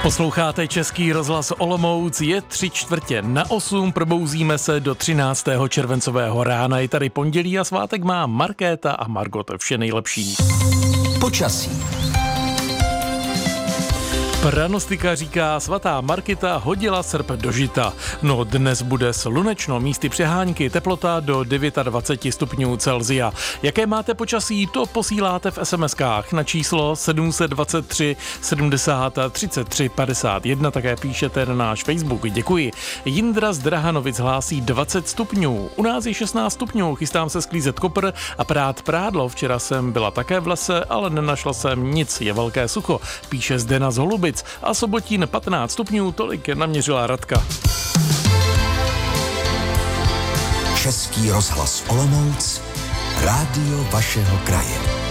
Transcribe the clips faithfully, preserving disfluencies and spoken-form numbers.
Posloucháte Český rozhlas Olomouc, je tři čtvrtě na osm, probouzíme se do třináctého červencového rána, je tady pondělí a svátek má Markéta a Margot, vše nejlepší. Počasí. Pranostika říká, svatá Markita hodila srp do žita. No dnes bude slunečno, místy přehánky, teplota do dvacet devět stupňů Celsia. Jaké máte počasí, to posíláte v es em eskách na číslo sedm set dvacet tři sedmdesát třicet tři padesát jedna, také píšete na náš Facebook, děkuji. Jindra z Drahanovic hlásí dvacet stupňů, u nás je šestnáct stupňů, chystám se sklízet kopr a prát prádlo, včera jsem byla také v lese, ale nenašla jsem nic, je velké sucho, píše Zdena z Holubic. A Sobotín patnáct stupňů, tolik naměřila Radka. Český rozhlas Olomouc, rádio vašeho kraje.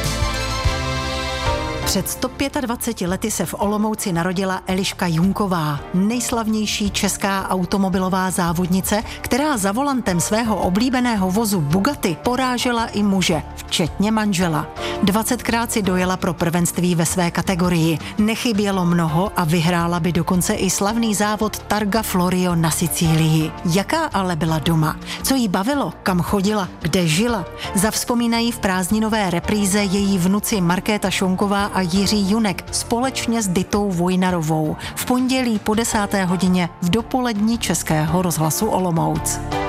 Před sto dvaceti pěti lety se v Olomouci narodila Eliška Junková, nejslavnější česká automobilová závodnice, která za volantem svého oblíbeného vozu Bugatti porážela i muže, včetně manžela. dvacetkrát si dojela pro prvenství ve své kategorii. Nechybělo mnoho a vyhrála by dokonce i slavný závod Targa Florio na Sicílii. Jaká ale byla doma? Co jí bavilo? Kam chodila? Kde žila? Zavzpomínají v prázdninové repríze její vnuci Markéta Šonková a Jiří Junek společně s Ditou Vojnarovou v pondělí po desáté hodině v dopolední Českého rozhlasu Olomouc.